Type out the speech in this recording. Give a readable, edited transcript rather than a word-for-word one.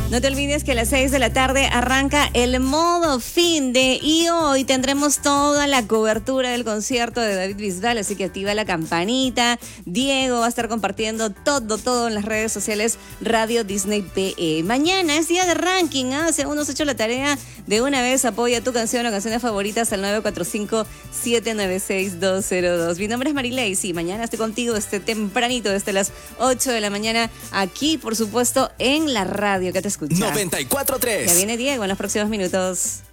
No te olvides que a las 6 de la tarde arranca el modo fin de y hoy tendremos toda la cobertura del concierto de David Bisbal, así que activa la campanita. Diego va a estar compartiendo todo en las redes sociales Radio Disney PE. Mañana es día de ranking, según nos ha hecho la tarea, de una vez apoya tu canción o canciones favoritas al 945-796-202. Mi nombre es Marilei, sí, mañana estoy contigo tempranito desde las 8 de la mañana aquí, por supuesto, en la radio que te escucha. 94.3. Ya viene Diego en los próximos minutos.